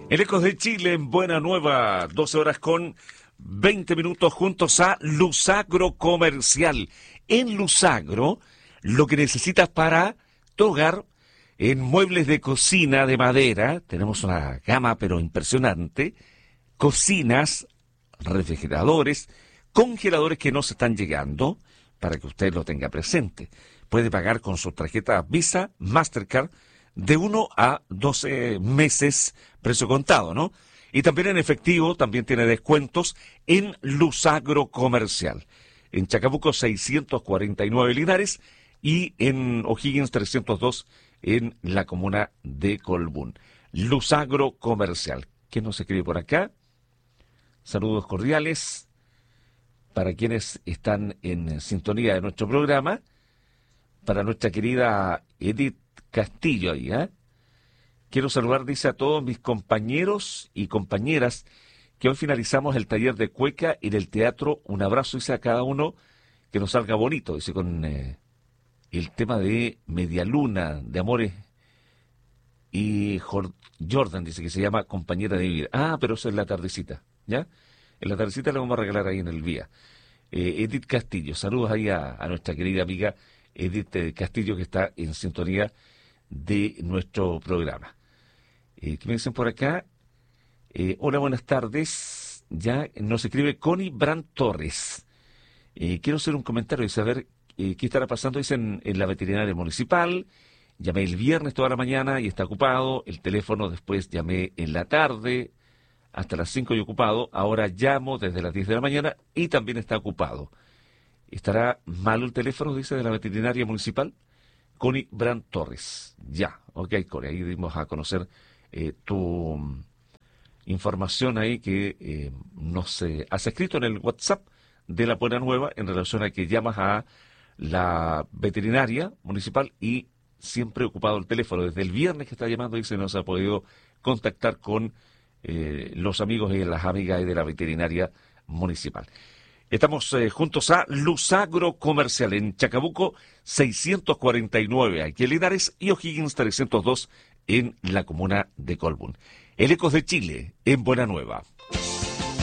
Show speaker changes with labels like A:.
A: El Ecos de Chile en Buena Nueva, 12 horas con 20 minutos juntos a Lusagro Comercial. En Lusagro, lo que necesitas para tu hogar, en muebles de cocina de madera, tenemos una gama pero impresionante, cocinas, refrigeradores, congeladores que nos están llegando, para que usted lo tenga presente. Puede pagar con su tarjeta Visa, Mastercard, de 1 a 12 meses, precio contado, ¿no? Y también en efectivo, también tiene descuentos en Lusagro Comercial. En Chacabuco 649 Linares y en O'Higgins 302 en la comuna de Colbún. Lusagro Comercial. ¿Quién nos escribe por acá? Saludos cordiales para quienes están en sintonía de nuestro programa. Para nuestra querida Edith Castillo ahí, ¿eh? Quiero saludar, dice, a todos mis compañeros y compañeras que hoy finalizamos el taller de cueca y del teatro. Un abrazo, dice, a cada uno, que nos salga bonito, dice, con el tema de Media Luna, de Amores. Y Jordan dice que se llama Compañera de Vida. Ah, pero eso es la tardecita, ¿ya? En la tardecita le vamos a regalar ahí en el vía. Edith Castillo, saludos ahí a nuestra querida amiga Edith Castillo, que está en sintonía de nuestro programa. ¿Qué me dicen por acá? Hola, buenas tardes. Ya nos escribe Connie Brand Torres. Quiero hacer un comentario y saber qué estará pasando. Dicen en la veterinaria municipal. Llamé el viernes toda la mañana y está ocupado. El teléfono después llamé en la tarde hasta las 5 y ocupado. Ahora llamo desde las 10 de la mañana y también está ocupado. ¿Estará malo el teléfono, dice, de la veterinaria municipal? Connie Brand Torres. Ya, ok, Connie, ahí dimos a conocer tu información ahí que nos has escrito en el WhatsApp de La Buena Nueva en relación a que llamas a la veterinaria municipal y siempre ocupado el teléfono. Desde el viernes que está llamando, dice, no se ha podido contactar con los amigos y las amigas de la veterinaria municipal. Estamos juntos a Lusagro Comercial en Chacabuco 649, aquí en Linares, y O'Higgins 302 en la comuna de Colbún. El Ecos de Chile en Buena Nueva.